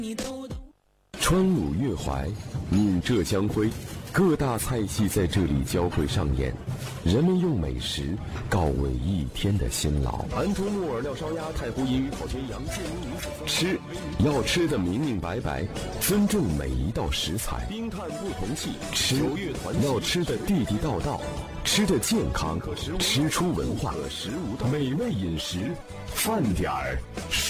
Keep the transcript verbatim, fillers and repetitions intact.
川鲁粤淮，闽浙江徽，各大菜系在这里交汇上演，人们用美食告慰一天的辛劳。安图木耳料烧鸭、太湖银鱼烤全羊、建宁鱼子吃，要吃得明明白白，尊重每一道食材。冰炭不同气，吃要吃得地地道道，吃得健康，吃出文化。美味饮食，饭点儿。